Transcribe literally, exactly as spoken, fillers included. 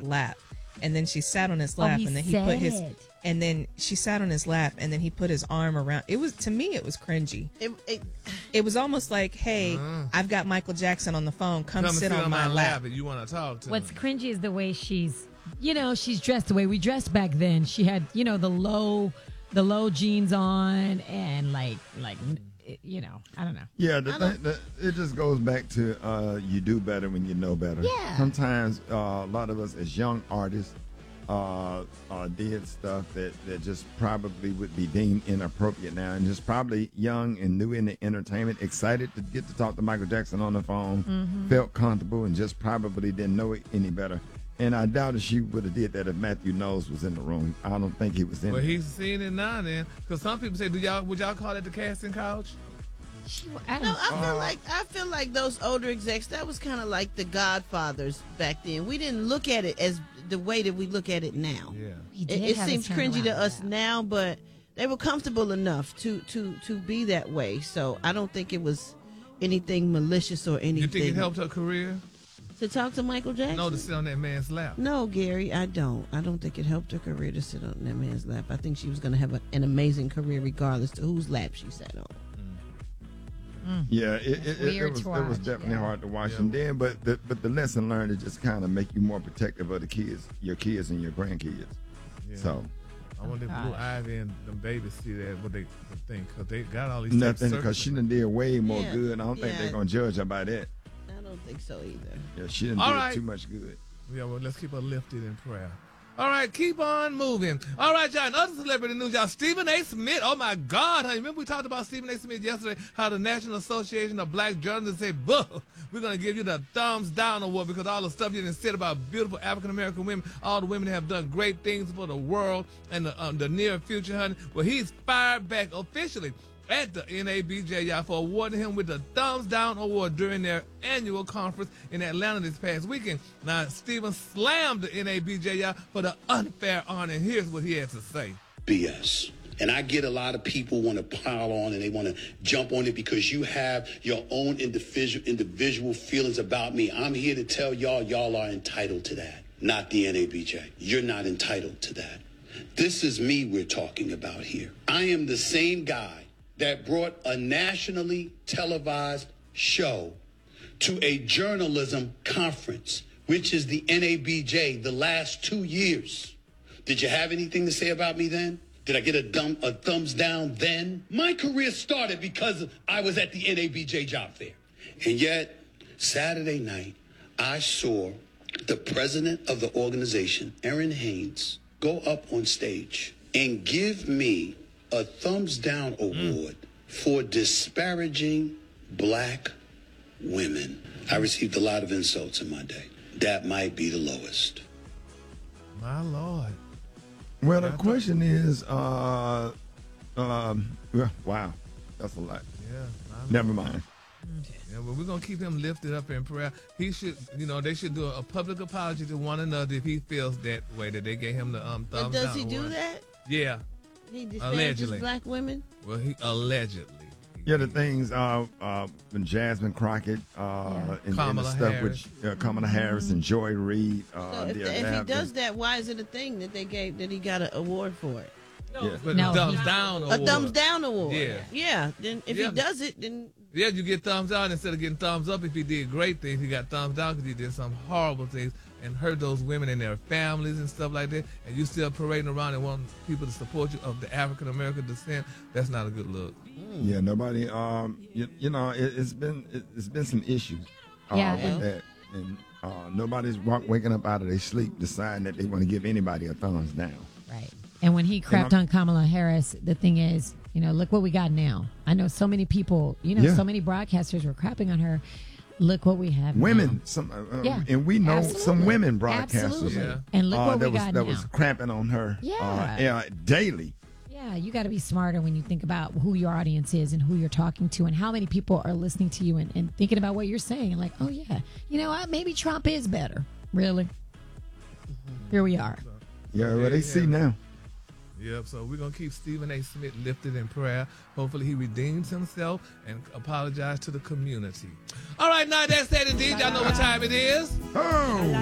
lap, and then she sat on his Oh, lap, he and then he said put his, it. and then she sat on his lap, and then he put his arm around. It was to me, it was cringy. It, it, It was almost like, hey, Uh. I've got Michael Jackson on the phone. Come, Come sit, sit on, my lap. and you want to talk to What's him. cringy is the way she's, you know, she's dressed the way we dressed back then. She had, you know, the low, the low jeans on, and like, like, you know, I don't know. Yeah, the thing, the, it just goes back to uh, you do better when you know better. Yeah. Sometimes uh, a lot of us as young artists uh, uh, did stuff that, that just probably would be deemed inappropriate now, and just probably young and new in the entertainment, excited to get to talk to Michael Jackson on the phone, Mm-hmm. felt comfortable, and just probably didn't know it any better. And I doubt if she would have did that if Matthew Knowles was in the room. I don't think he was in Well, it. he's seeing it now then. Because some people say, do y'all would y'all call it the casting couch? She, I no, don't, I feel Uh, like I feel like those older execs. That was kind of like the Godfathers back then. We didn't look at it as the way that we look at it now. Yeah. he It, did it have seems his cringy to turnaround, us yeah. now, but they were comfortable enough to to to be that way. So I don't think it was anything malicious or anything. You think it helped her career? to talk to Michael Jackson? No, to sit on that man's lap. No, Gary, I don't. I don't think it helped her career to sit on that man's lap. I think she was going to have a, an amazing career regardless to whose lap she sat on. Yeah, it, it, it, weird it was to it was watch, definitely yeah. hard to watch Yeah. them then. But the but the lesson learned is just kind of make you more protective of the kids, your kids and your grandkids. Yeah. So I wonder if Oh, Blue gosh. Ivy and them babies see that, what they would think. Because they got all these nothing types of because she circumstances. done did way more Yeah, good. I don't think yeah. they're gonna judge her by that. I don't think so either. Yeah, she didn't All do right. too much good. Yeah, well, let's keep her lifted in prayer. All right, keep on moving. All right, y'all, in other celebrity news, y'all, Stephen A. Smith. Oh, my God. Honey. Remember we talked about Stephen A. Smith yesterday, how the National Association of Black Journalists said, "Buh, we're going to give you the thumbs down award because all the stuff you done said about beautiful African-American women, all the women that have done great things for the world and the, um, the near future, honey." Well, he's fired back officially at the N A B J, y'all, for awarding him with the Thumbs Down Award during their annual conference in Atlanta this past weekend. Now, Stephen slammed the N A B J, y'all, for the unfair honor, and here's what he has to say. B S. And I get a lot of people want to pile on and they want to jump on it because you have your own individual individual feelings about me. I'm here to tell y'all, y'all are entitled to that, not the N A B J. You're not entitled to that. This is me we're talking about here. I am the same guy that brought a nationally televised show to a journalism conference, which is the N A B J, the last two years. Did you have anything to say about me then? Did I get a, dumb, a thumbs down then? My career started because I was at the N A B J job fair. And yet, Saturday night, I saw the president of the organization, Erin Haynes, go up on stage and give me a thumbs down award for disparaging black women. I received a lot of insults in my day. That might be the lowest. My Lord. Well, the I thought- question is, uh, um, well, wow, that's a lot. Yeah, my Never mind. Yeah, well, we're going to keep him lifted up in prayer. He should, you know, they should do a, a public apology to one another if he feels that way, that they gave him the um, But thumbs does down he do award. that? Yeah. He disparages Allegedly. black women? Well, he allegedly. Yeah, the things uh, uh, when Jasmine Crockett uh, and, and the Kamala stuff Harris. with uh, Kamala Harris and Joy Reid. Uh, So if, the- if he have does been- that, why is it a thing that they gave, that he got an award for it? Yeah. But No, the thumbs he- down A award. thumbs down award. Yeah. Yeah. Then if Yeah. he does it, then Yeah, you get thumbs down instead of getting thumbs up if he did great things. He got thumbs down because he did some horrible things and hurt those women and their families and stuff like that. And you still parading around and wanting people to support you of the African American descent. That's not a good look. Yeah, nobody. Um, you, you know, it, it's been it, it's been some issues uh, Yeah. with that, and uh, nobody's walk, waking up out of their sleep deciding that they want to give anybody a thumbs down. Right. And when he crapped I'm- on Kamala Harris, the thing is, you know, look what we got now. I know so many people, you know, Yeah. so many broadcasters were crapping on her. Look what we have Women, now. some, uh, Yeah, and we know absolutely. some women broadcasters. Absolutely. Yeah. And look uh, what that we was got that now. was crapping on her. Yeah. uh, yeah, daily. Yeah, you got to be smarter when you think about who your audience is and who you're talking to and how many people are listening to you and, and thinking about what you're saying. And like, oh, yeah, you know what? Maybe Trump is better. Really? Here we are. Yeah, well, they Yeah, see yeah. now. Yep, so we're going to keep Stephen A. Smith lifted in prayer. Hopefully he redeems himself and apologize to the community. All right, now that's that indeed. Y'all know what time it is. Oh.